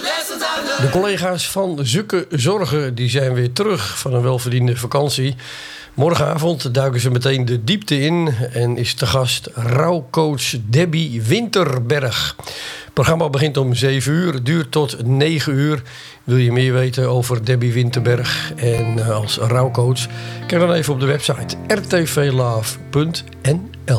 De collega's van Zukke Zorgen die zijn weer terug van een welverdiende vakantie. Morgenavond duiken ze meteen de diepte in en is te gast rouwcoach Debbie Winterberg. Het programma begint om 7 uur, duurt tot 9 uur. Wil je meer weten over Debbie Winterberg en als rouwcoach? Kijk dan even op de website rtvlove.nl.